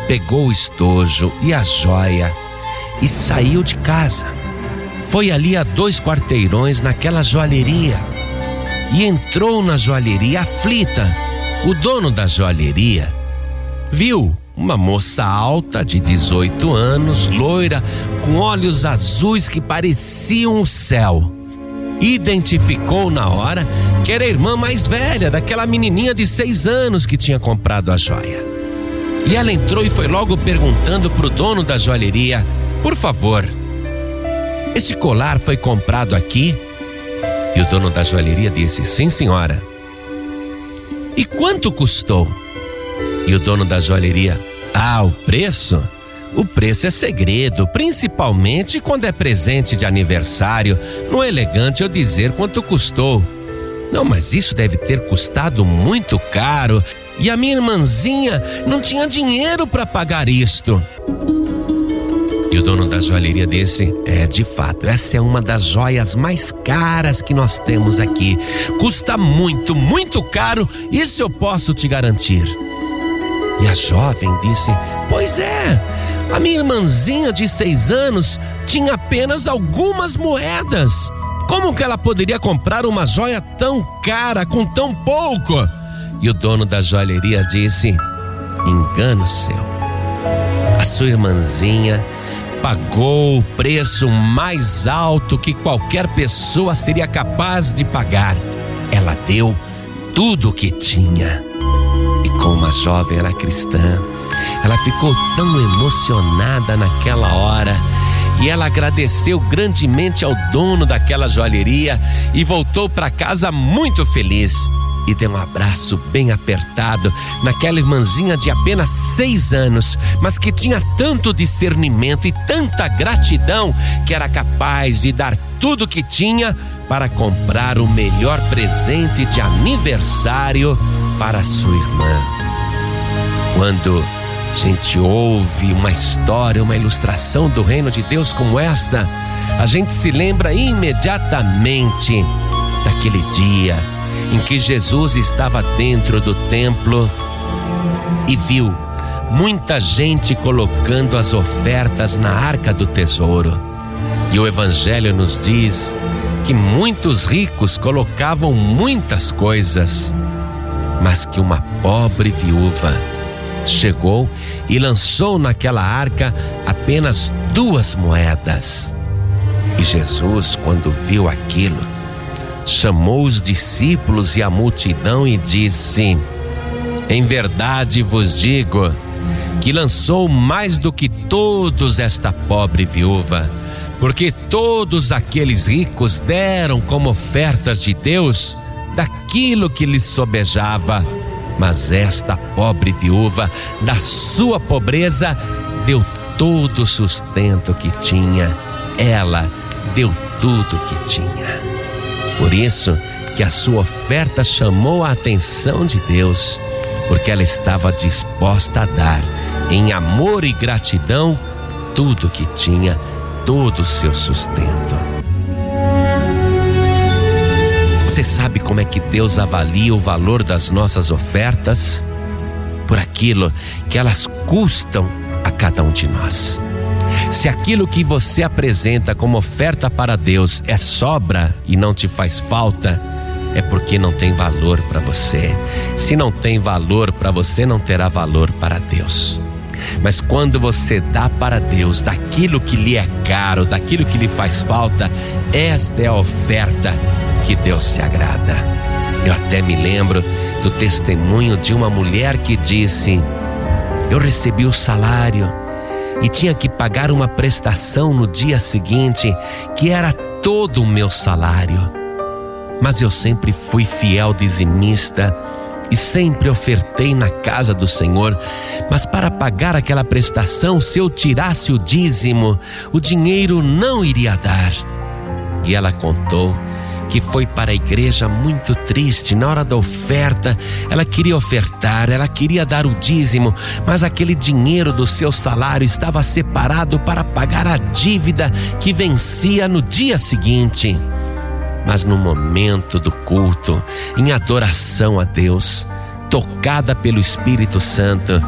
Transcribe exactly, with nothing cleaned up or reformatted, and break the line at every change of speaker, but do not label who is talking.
pegou o estojo e a joia e saiu de casa. Foi ali a dois quarteirões naquela joalheria e entrou na joalheria aflita. O dono da joalheria viu uma moça alta de dezoito anos, loira, com olhos azuis que pareciam o céu. Identificou na hora que era a irmã mais velha daquela menininha de seis anos que tinha comprado a joia. E ela entrou e foi logo perguntando para o dono da joalheria: por favor, esse colar foi comprado aqui? E o dono da joalheria disse: sim, senhora. E quanto custou? E o dono da joalheria: ah, o preço? O preço é segredo, principalmente quando é presente de aniversário. Não é elegante eu dizer quanto custou. Não, mas isso deve ter custado muito caro. E a minha irmãzinha não tinha dinheiro para pagar isto. E o dono da joalheria disse: é, de fato, essa é uma das joias mais caras que nós temos aqui. Custa muito, muito caro, isso eu posso te garantir. E a jovem disse: pois é, a minha irmãzinha de seis anos tinha apenas algumas moedas. Como que ela poderia comprar uma joia tão cara com tão pouco? E o dono da joalheria disse: engano seu. A sua irmãzinha pagou o preço mais alto que qualquer pessoa seria capaz de pagar. Ela deu tudo o que tinha. E como a jovem era cristã, ela ficou tão emocionada naquela hora, e ela agradeceu grandemente ao dono daquela joalheria e voltou para casa muito feliz. E deu um abraço bem apertado naquela irmãzinha de apenas seis anos, mas que tinha tanto discernimento e tanta gratidão que era capaz de dar tudo que tinha para comprar o melhor presente de aniversário para sua irmã. Quando a gente ouve uma história, uma ilustração do reino de Deus como esta, a gente se lembra imediatamente daquele dia em que Jesus estava dentro do templo e viu muita gente colocando as ofertas na arca do tesouro. E o Evangelho nos diz que muitos ricos colocavam muitas coisas, mas que uma pobre viúva chegou e lançou naquela arca apenas duas moedas. E Jesus, quando viu aquilo, chamou os discípulos e a multidão e disse: em verdade vos digo que lançou mais do que todos esta pobre viúva, porque todos aqueles ricos deram como ofertas de Deus daquilo que lhes sobejava, mas esta pobre viúva, da sua pobreza, deu todo o sustento que tinha. Ela deu tudo que tinha. Por isso que a sua oferta chamou a atenção de Deus, porque ela estava disposta a dar, em amor e gratidão, tudo que tinha, todo o seu sustento. Você sabe como é que Deus avalia o valor das nossas ofertas? Por aquilo que elas custam a cada um de nós. Se aquilo que você apresenta como oferta para Deus é sobra e não te faz falta, é porque não tem valor para você. Se não tem valor para você, não terá valor para Deus. Mas quando você dá para Deus daquilo que lhe é caro, daquilo que lhe faz falta, esta é a oferta que Deus se agrada. Eu até me lembro do testemunho de uma mulher que disse: eu recebi o salário e tinha que pagar uma prestação no dia seguinte, que era todo o meu salário. Mas eu sempre fui fiel dizimista e sempre ofertei na casa do Senhor. Mas para pagar aquela prestação, se eu tirasse o dízimo, o dinheiro não iria dar. E ela contou que foi para a igreja muito triste. Na hora da oferta, ela queria ofertar, ela queria dar o dízimo, mas aquele dinheiro do seu salário estava separado para pagar a dívida que vencia no dia seguinte. Mas no momento do culto, em adoração a Deus, tocada pelo Espírito Santo,